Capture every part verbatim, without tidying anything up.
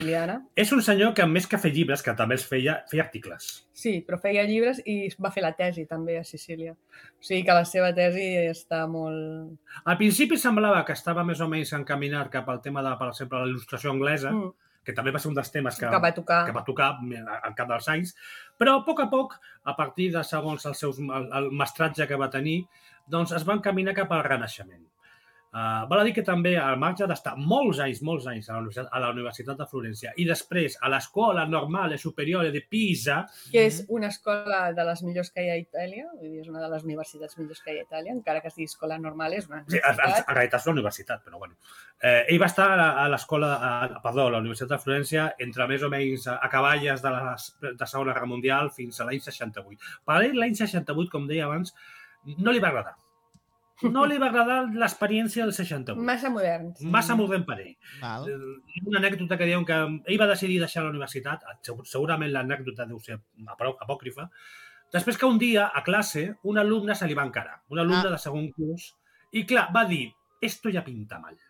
És un senyor que, més que fer llibres, que també els feia, feia articles. Sí, però feia llibres i va fer la tesi també a Sicília. O sigui que la seva tesi està molt... Al principi semblava que estava més o menys encaminat cap al tema de, per exemple, la il·lustració anglesa, mm. que també va ser un dels temes que, que va tocar, que va tocar al cap dels anys, però a poc a poc, a partir de segons el, seus, el, el mestratge que va tenir, doncs es va encaminar cap al Renaixement. Uh, val a dir que també, al marge d'estar molts anys, molts anys a la Universitat, a la Universitat de Florència i després a l'Escola Normale Superiore de Pisa... Que és una escola de les millors que hi ha a Itàlia, vull dir, és una de les universitats millors que hi ha a Itàlia, encara que es digui Escola Normale, és una universitat. Sí, en realitat és una universitat, però bueno. Eh, ell va estar a l'escola, perdó, a la Universitat de Florència entre més o menys acaballes de la de Segona Guerra Mundial fins a l'any seixanta-vuit. Per ell, l'any seixanta-vuit, com deia abans, no li va agradar. No li va agradar l'experiència del seixanta-vuit. Massa modern. Massa modern per ell. Val. Una anècdota que diuen que ell va decidir deixar la universitat, segurament l'anècdota deu ser apòcrifa, després que un dia a classe un alumne se li va encarar, un alumne ah. de segon curs, i clar, va dir, esto ja pinta mal.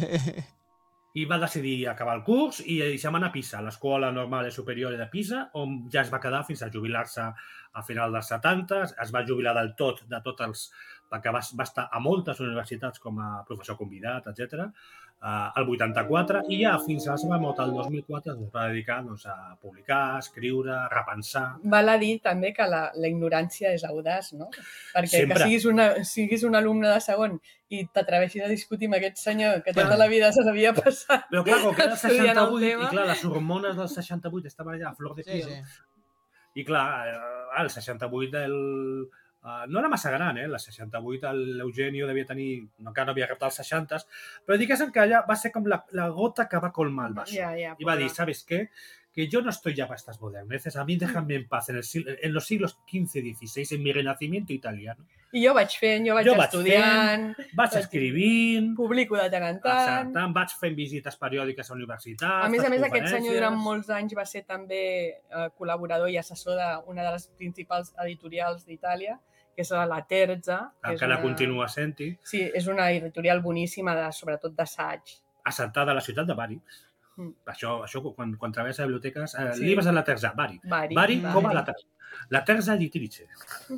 I va decidir acabar el curs i se'n va anar a Pisa, a l'Escola Normale Superiore de Pisa, on ja es va quedar fins a jubilar-se a final dels setanta, es va jubilar del tot, de tots els... perquè va, va estar a moltes universitats com a professor convidat, etcètera, uh, el vuitanta-quatre, i ja fins a la seva mort, el dos mil quatre, es va dedicar doncs, a publicar, a escriure, a repensar... Val a dir també que la, la ignorància és audaç, no? Perquè Sempre. que siguis, una, siguis un alumne de segon i t'atreveixis a discutir amb aquest senyor que tota la vida se l'havia passat però clar, com que era el seixanta-vuit, i clar, les hormones del seixanta-vuit estaven allà a flor de piel, sí, sí. I clar, el seixanta-vuit el... Uh, no era massa gran, eh? La seixanta-vuit l'Eugenio devia tenir, encara no havia arribat als seixanta, però diguéssim que allà va ser com la, la gota que va colmar el vaso. Yeah, yeah, I va dir, ¿sabes qué? Que yo no estoy ya para estas moderneces, a mí déjame en paz en, el, en los siglos quince y dieciséis, en mi renacimiento italiano. I jo vaig fent, jo vaig jo estudiant, vaig, fent, vaig escrivint, publico de tant en tant, tant, vaig fent visites periòdiques a universitats, a més a més, aquest senyor durant molts anys va ser també eh, col·laborador i assessor d'una de les principals editorials d'Itàlia, que és la Terza. Encara una... continua sent-hi. Sí, és una editorial boníssima, de, sobretot d'assaig. Assentada a la ciutat de Bari. Mm. Això, això quan, quan travessa biblioteques... Eh, sí. Llibres de la Terza, Bari. Bari, Bari, Bari. com a la Terza. La Terza editrice.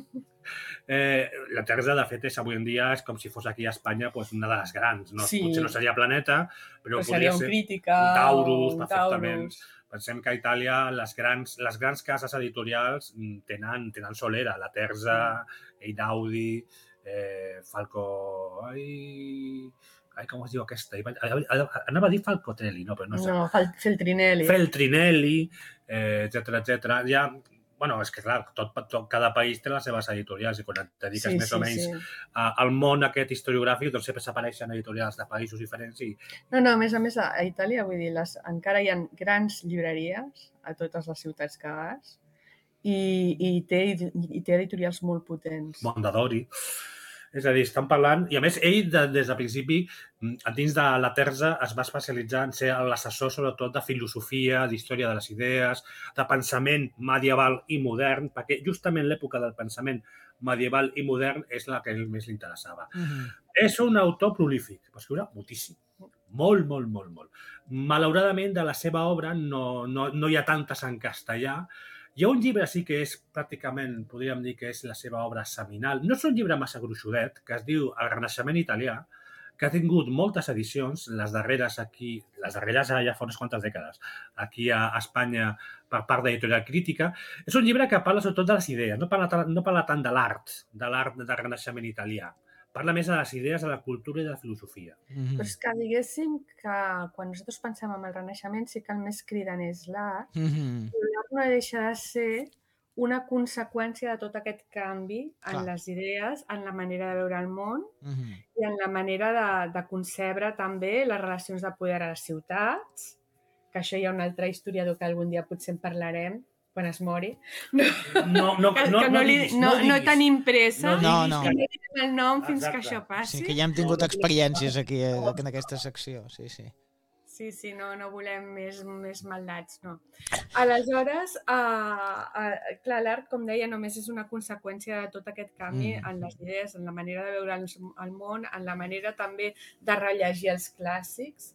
eh, la Terza, de fet, és, avui en dia és com si fos aquí a Espanya pues, una de les grans. No? Sí. Potser no seria Planeta, però, però podria ser un Crítica, un Taurus, un perfectament. Taurus. Pensem que a Itàlia les grans, les grans cases editorials tenen, tenen solera. La Terza, Einaudi, eh, Falco... Ai... Ai, com es diu aquesta? Anava a dir Falcotelli, no, però no sé. No, Feltrinelli. Feltrinelli, eh, etcètera, etcètera. Ja, bueno, és que clar, tot, tot, cada país té les seves editorials i quan et dediques sí, més sí, o menys sí. a, al món aquest historiogràfic, doncs sempre s'apareixen editorials de països diferents i... No, no, a més a més, a Itàlia, vull dir, les, encara hi ha grans llibreries a totes les ciutats que vas i, i, té, i té editorials molt potents. Mondadori. És a dir, estan parlant... I a més, ell, de, des del principi, dins de la Terza, es va especialitzar en ser l'assessor, sobretot, de filosofia, d'història de les idees, de pensament medieval i modern, perquè justament l'època del pensament medieval i modern és la que més li interessava. Uh-huh. És un autor prolífic, va escriure moltíssim. Molt, molt, molt, molt. Malauradament, de la seva obra no, no, no hi ha tantes en castellà. Hi ha un llibre sí que és pràcticament, podríem dir que és la seva obra seminal. No és un llibre massa gruixudet, que es diu El Renaixement italià, que ha tingut moltes edicions, les darreres aquí, les darreres ja fa unes quantes dècades, aquí a Espanya per part d'Editorial Crítica. És un llibre que parla sobretot de les idees, no parla, no parla tant de l'art, de l'art del Renaixement italià. Parla més de les idees, de la cultura i de la filosofia. Mm-hmm. Però és que diguéssim que quan nosaltres pensem en el Renaixement sí que el més cridant és l'art, mm-hmm. i l'art no deixa de ser una conseqüència de tot aquest canvi en Clar. Les idees, en la manera de veure el món mm-hmm. i en la manera de, de concebre també les relacions de poder a les ciutats, que això hi ha un altre historiador que algun dia potser en parlarem, quan es mori. No, no, no, que, no, que no, li, no, no, no tenim pressa. No, no. Que no diguem el nom fins Exacte. Que això passi. Sí, que ja hem tingut experiències aquí en aquesta secció, sí, sí. Sí, sí, no, no volem més, més maldats, no. Aleshores, uh, uh, clar, l'art, com deia, només és una conseqüència de tot aquest canvi mm. en les idees, en la manera de veure el, el món, en la manera també de rellegir els clàssics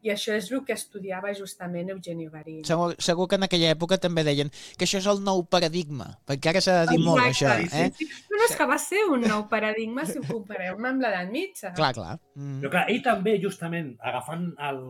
I això és el que estudiava justament Eugenio Garín. Segur, segur que en aquella època també deien que això és el nou paradigma, perquè ara s'ha de dir molt això. Eh? Sí, sí. No, no, és que va ser un nou paradigma si ho comparem amb l'edat mitja. Clar, clar. Mm. Però clar, ell també, justament, agafant el,